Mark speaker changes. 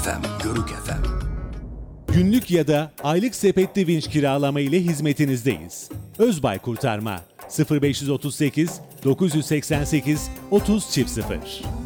Speaker 1: FM, Görük FM.
Speaker 2: Günlük ya da aylık sepetli vinç kiralama ile hizmetinizdeyiz. Özbay Kurtarma 0538 988 30 0